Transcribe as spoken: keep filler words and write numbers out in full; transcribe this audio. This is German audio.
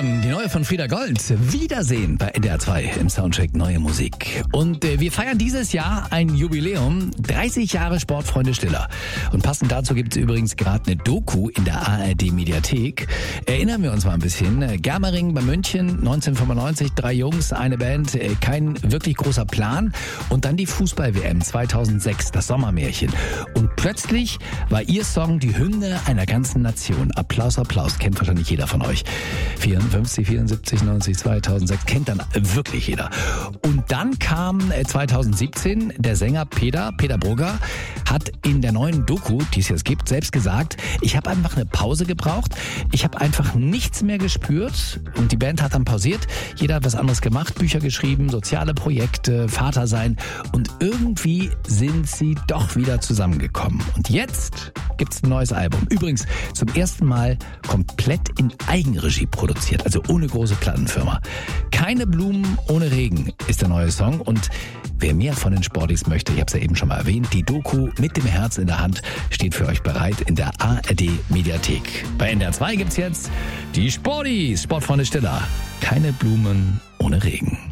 London, die neue von Frieda Gold. Wiedersehen bei N D R zwei im Soundcheck Neue Musik. Und äh, wir feiern dieses Jahr ein Jubiläum, dreißig Jahre Sportfreunde Stiller. Und passend dazu gibt es übrigens gerade eine Doku in der A R D Mediathek. Erinnern wir uns mal ein bisschen. Germering bei München, neunzehnhundertfünfundneunzig, drei Jungs, eine Band, äh, kein wirklich großer Plan. Und dann die Fußball-W M zweitausendsechs, das Sommermärchen. Und plötzlich war ihr Song die Hymne einer ganzen Nation. Applaus, Applaus, kennt wahrscheinlich jeder von euch. vierundfünfzig, vierundsiebzig, neunzig, zweitausendsechs, kennt dann wirklich jeder. Und dann kam zweitausendsiebzehn der Sänger Peter, Peter Brugger, hat in der neuen Doku, die es jetzt gibt, selbst gesagt, ich habe einfach eine Pause gebraucht, ich habe einfach nichts mehr gespürt und die Band hat dann pausiert, jeder hat was anderes gemacht, Bücher geschrieben, soziale Projekte, Vater sein und irgendwie sind sie doch wieder zusammengekommen. Und jetzt gibt's ein neues Album. Übrigens zum ersten Mal komplett in Eigenregie produziert, also ohne große Plattenfirma. Keine Blumen ohne Regen ist der neue Song und wer mehr von den Sportis möchte, ich habe es ja eben schon mal erwähnt, die Doku mit dem Herz in der Hand steht für euch bereit in der A R D Mediathek. Bei N D R zwei gibt's jetzt die Sportis, Sportfreunde Stiller. Keine Blumen ohne Regen.